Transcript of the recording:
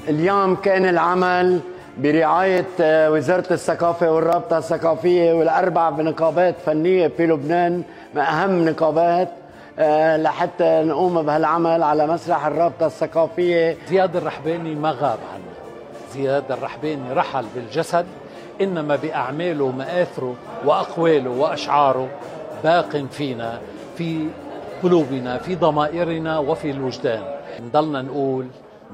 اليوم كان العمل برعاية وزارة الثقافة والرابطة الثقافية والأربع نقابات فنية في لبنان، من أهم نقابات، لحتى نقوم بهالعمل على مسرح الرابطة الثقافية. زياد الرحباني ما غاب عنا، زياد الرحباني رحل بالجسد، إنما بأعماله ومآثره وأقواله وأشعاره باق فينا، في قلوبنا، في ضمائرنا وفي الوجدان. نضلنا نقول